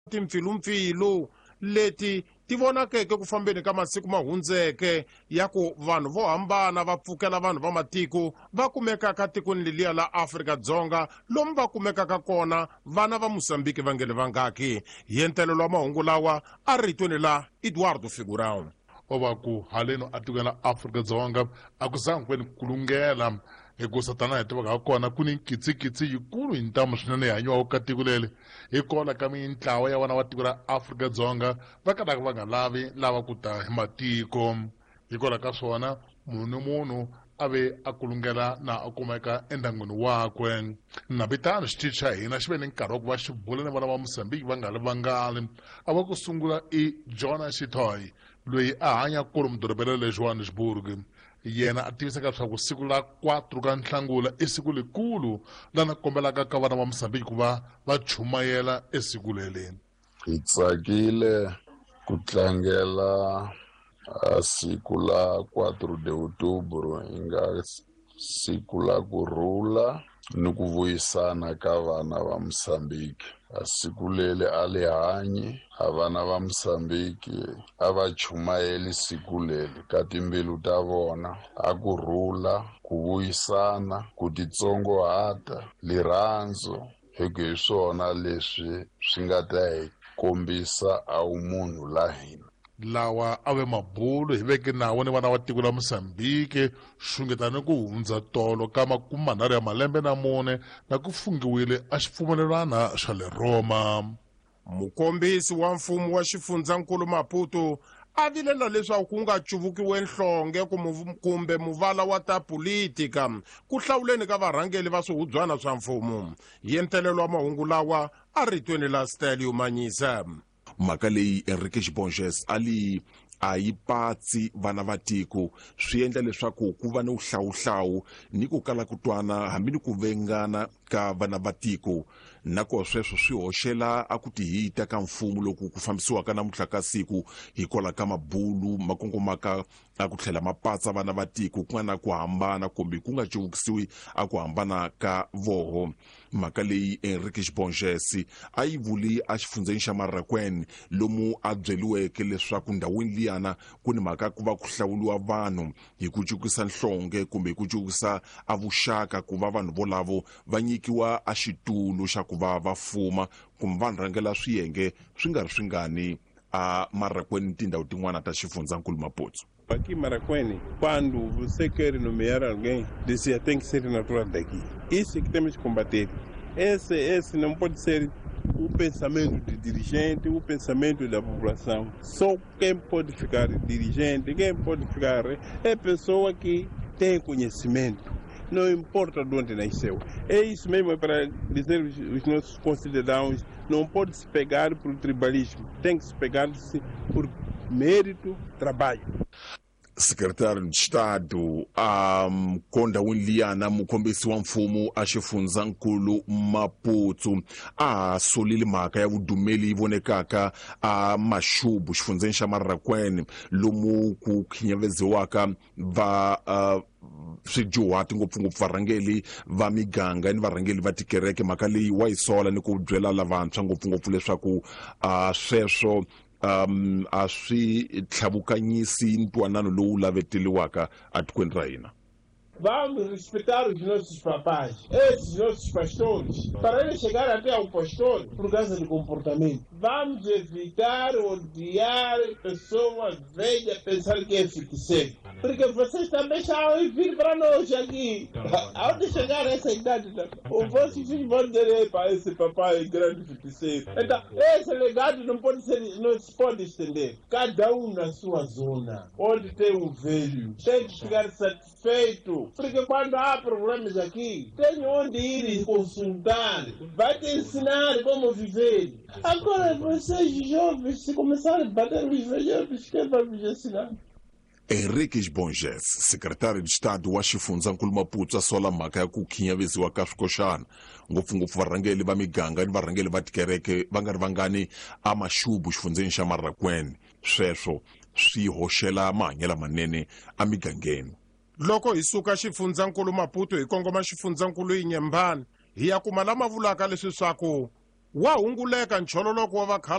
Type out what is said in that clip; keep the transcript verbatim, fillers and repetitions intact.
timpfilumpfilu leti ti vonakeke ku fambeni ka masiku ma hundzeke ya ku vanhu vo hambana va pfukela vanhu va matiko va kumekaka tikweni liliya la Afrika-Dzonga lomu va kumekaka kona vana va Mosambiki va ngele vangaki. Hi entelelo wa mahungu lawa a ritweni la Eduardo Figurão. Ova ku haleno atikweni la Afrika-Dzonga a ku zangi ku ve ni kulungela hikuva tana hi tivaka kona ku ni nkitsikitsi yikulu hi ntamu swinene hi hanyiwaka ka tiko leri hikola ka mintlawa ya vana va tiko ra Afrika-Dzonga va kalaka va nga lavi lava ku ta hi matiko. Hikola ka swona munhu ni munhu a ve a kulungela na a kumeka endyangwini wakwe. Navitano xitichi xa hina xi ve ni nkarhi wa ku va xi bula ni vana va Mosambiki va nga li vangali. A va ku sungula i Jonas Chitoyi loyi a hanya kule mudorobeni le Johannesburg. Yena a tivisaka leswaku siku la kwatro ka Nhlangula i siku likulu lana kombelaka ka vana va Mosambiki ku va va chumayela esiku leli. Hi tsakile ku tlangela siku la kwatro de Outubro hi nga siku la kurhula ni ku vuyisana ka vana va Mosambiki. Siku leli a li hanyi a vana va Mosambiki a va chumayeli siku leli ka timbilu ta vona, a kurhula, ku vuyisana, ku titsongohata, lirandzo. Hi swona leswi swi nga ta hi kombisa a umunhu la hina. Lawa a ve mabulu hi veke nawo ni vana va tiko la Mosambiki xungetana ku hundza tolo ka makume manharhu ya malembe na mune na ku fungiwile a xipfumelelwana xa le Roma. Mukombisi wa mfumo wa xifundzankulu Maputo a vilela leswaku ku nga cuvukiwe nhlonge kumbe muvala wa ta politika ku hlawuleni ka varhangeli va swihubyana swa mfumo. Hi entelelo wa mahungu lawa a ritweni la Stelio Manyisa. Mhaka leyi Henrique Xibonges ali a yi patsi vana va tiko swi endla leswaku ku va ni uhlawuhlawu ni ku kala ku twana hambi ni ku vengana ka vana va tiko. Nako sweswo swi hoxela a ku tihita ka mfumo loku ku fambisiwaka namuntlha ka siku hikola ka mabulu makongomaka a ku tlhela mapatsa vana va tiko ku nga na ku hambana kumbe ku nga cuvukisiwi a ku hambana ka voho. Mhaka leyi Henrique Xibonges a yi vuli a xifundzeni xa Marakweni lomu a byeliweke leswaku ndhawini liyana ku ni mhaka ku va ku hlawuliwa vanhu hi ku cukisa nhlonge kumbe hi ku cukisa a vuxaka ku va vanhu volavo va nyikiwa a xitulu xa ku va va fuma kumbe va rhangela swiyenge swi nga ri swingani a Marakweni tindhawu tin'wana ta xifundzankulu Maputo. Aqui em Marakweni, quando você quer nomear alguém, dizia tem que ser natural daqui. Isso é que temos que combater. Esse, esse não pode ser o pensamento de dirigente, o pensamento da população. Só quem pode ficar dirigente, quem pode ficar é pessoa que tem conhecimento. Não importa de onde nasceu. É isso mesmo para dizer os nossos concidadãos, não pode se pegar por tribalismo, tem que se pegar-se por mérito, trabalho. Secretário de Estado um, kondhawini liyana mukombisi wa mfumo a xifundzankulu Maputo a solile mhaka ya vudumeli yi vonekaka a Maxubu xifundzeni xa Marakweni lomu ku khinyaveziwaka va uh, swidyuhati ngopfungopfu varhangeli va miganga ni varhangeli va tikereke. Mhaka leyi wa yi sola ni ku byela lavantshwa ngopfungopfu leswaku uh, sweswo um a swi tlhavukanyisi ntwanano lowu laveteliwaka a tikweni ra hina. Vamos respeitar os nossos papais, esses nossos pastores, para eles chegar até ao pastor por causa do comportamento. Vamos evitar odiar pessoas velhas, pensar que é feiticeiro. Porque vocês também já vão vir para nós aqui. Aonde chegar a essa idade, os vossos filhos vão dizer para esse papai grande feiticeiro. Então, esse legado não pode ser, não se pode estender. Cada um na sua zona, onde tem um velho, tem que ficar satisfeito. Porque quando há problemas aqui, tem onde ir consultar, vai te ensinar como viver. Agora vocês jovens, se começarem a bater os velhos, quem vai vos ensinar? Henrique Xibonges, secretário de Estado wa xifundzankulu Maputo a sola mhaka ya ku khinyaveziwa ka swikoxana ngopfungopfu varhangeli va miganga ni varhangeli va tikereke va nga ri vangani a Maxubu xifundzeni xa Marakweni. Sweswo swi hoxela mahanyelo manene a migangeni. Loko hi suka xifundzankulu Maputo hi kongoma xifundzankulu Inyembani hi ya kuma lama vulaka leswi swaku wa hunguleka nchololoko wa vakhala